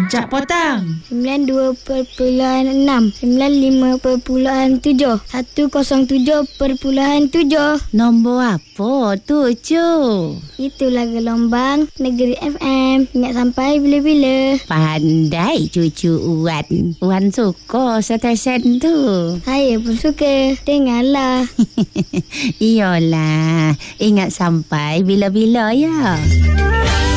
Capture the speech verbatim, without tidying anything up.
Cak Potang. sembilan dua perpuluhan enam, sembilan lima perpuluhan tujuh, seratus tujuh perpuluhan tujuh. Nombor apa tu, Cu? Itulah gelombang Negeri F M. Ingat sampai bila-bila. Pandai cucu Wan. Wan suka stesen tu. Saya pun suka. Dengarlah. Iyalah. Ingat sampai bila-bila ya.